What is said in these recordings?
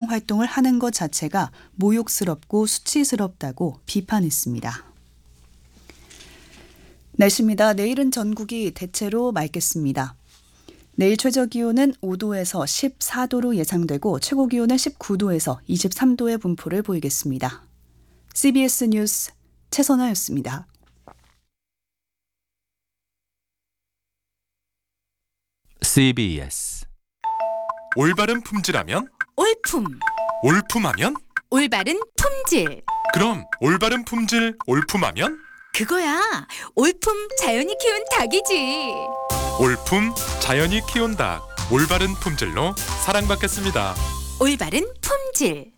활동을 하는 것 자체가 모욕스럽고 수치스럽다고 비판했습니다. 날씨입니다. 내일은 전국이 대체로 맑겠습니다. 내일 최저기온은 5도에서 14도로 예상되고 최고기온은 19도에서 23도의 분포를 보이겠습니다. CBS 뉴스 최선아였습니다. CBS 올바른 품질하면? 올품, 올품하면? 올바른 품질. 그럼 올바른 품질 올품하면? 그거야. 올품 자연이 키운 닭이지. 올품 자연이 키운 닭 올바른 품질로 사랑받겠습니다. 올바른 품질.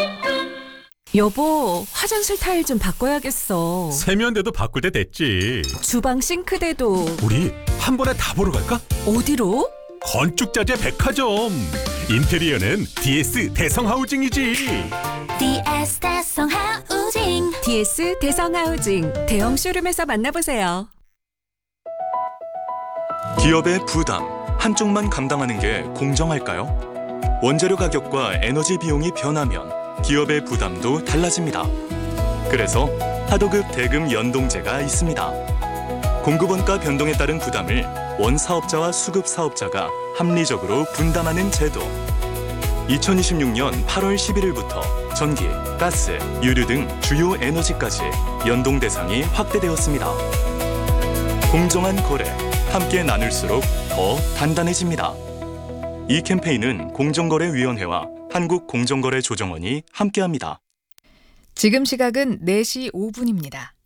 여보, 화장실 타일 좀 바꿔야겠어. 세면대도 바꿀 때 됐지. 주방 싱크대도. 우리 한 번에 다 보러 갈까? 어디로? 건축자재 백화점. 인테리어는 DS 대성하우징이지. DS 대성하우징. DS 대성하우징 대형 쇼룸에서 만나보세요. 기업의 부담, 한쪽만 감당하는 게 공정할까요? 원재료 가격과 에너지 비용이 변하면 기업의 부담도 달라집니다. 그래서 하도급 대금 연동제가 있습니다. 공급원가 변동에 따른 부담을 원사업자와 수급사업자가 합리적으로 분담하는 제도. 2026년 8월 11일부터 전기, 가스, 유류 등 주요 에너지까지 연동 대상이 확대되었습니다. 공정한 거래, 함께 나눌수록 더 단단해집니다. 이 캠페인은 공정거래위원회와 한국공정거래조정원이 함께합니다. 지금 시각은 4시 5분입니다.